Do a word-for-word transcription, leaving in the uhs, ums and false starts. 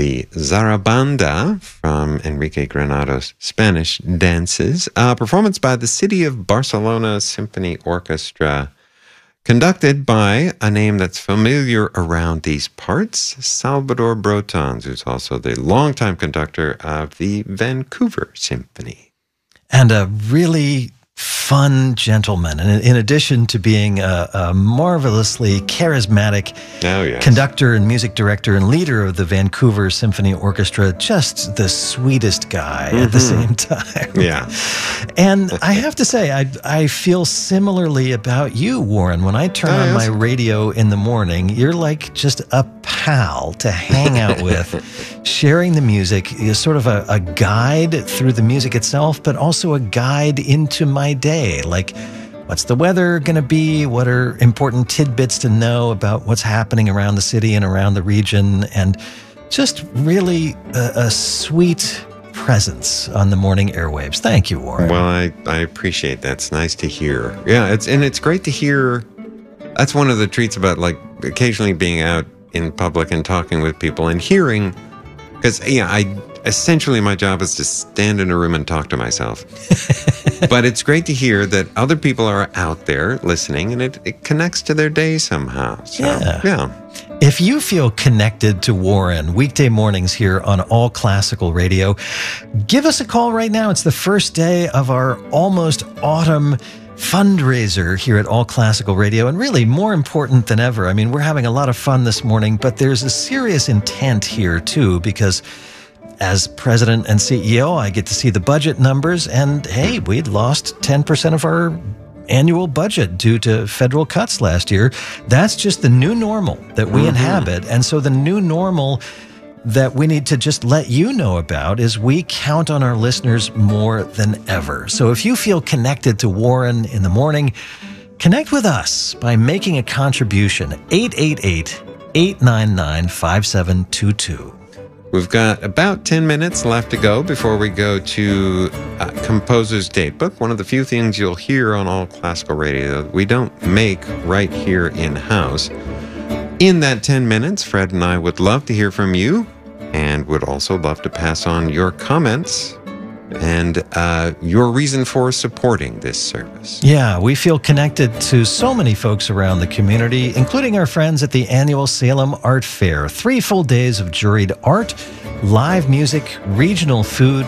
the Zarabanda from Enrique Granados' Spanish Dances, a performance by the City of Barcelona Symphony Orchestra, conducted by a name that's familiar around these parts, Salvador Brotons, who's also the longtime conductor of the Vancouver Symphony. And a really fun gentleman. And in addition to being a, a marvelously charismatic oh, yes. conductor and music director and leader of the Vancouver Symphony Orchestra, just the sweetest guy mm-hmm. at the same time. Yeah. And I have to say, I I feel similarly about you, Warren. When I turn oh, on yes. my radio in the morning, you're like just a pal to hang out with, sharing the music. You're sort of a, a guide through the music itself, but also a guide into my day. Like, what's the weather going to be? What are important tidbits to know about what's happening around the city and around the region? And just really a, a sweet presence on the morning airwaves. Thank you, Warren. Well, I, I appreciate that. It's nice to hear. Yeah, it's and it's great to hear. That's one of the treats about like occasionally being out in public and talking with people and hearing, because yeah, I essentially my job is to stand in a room and talk to myself. But it's great to hear that other people are out there listening, and it, it connects to their day somehow. So, yeah. yeah. If you feel connected to Warren weekday mornings here on All Classical Radio, give us a call right now. It's the first day of our almost autumn fundraiser here at All Classical Radio, and really more important than ever. I mean, we're having a lot of fun this morning, but there's a serious intent here too, because as president and C E O, I get to see the budget numbers, and hey, we'd lost ten percent of our annual budget due to federal cuts last year. That's just the new normal that we mm-hmm. inhabit. And so the new normal that we need to just let you know about is we count on our listeners more than ever. So if you feel connected to Warren in the morning, connect with us by making a contribution. eight eight eight, eight nine nine, five seven two two. We've got about ten minutes left to go before we go to uh, Composer's Datebook. One of the few things you'll hear on All Classical Radio that we don't make right here in-house. In that ten minutes, Fred and I would love to hear from you, and would also love to pass on your comments and uh, your reason for supporting this service. Yeah, we feel connected to so many folks around the community, including our friends at the annual Salem Art Fair. Three full days of juried art, live music, regional food,